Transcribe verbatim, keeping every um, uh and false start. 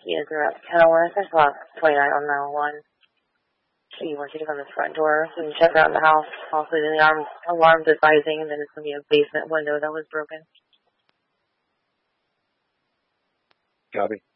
He is at Kenilworth. I saw twenty-nine on nine one one. She wants you to come to the front door so you can check around the house. Also, the alarm, alarm's advising that it's going to be a basement window that was broken. Copy.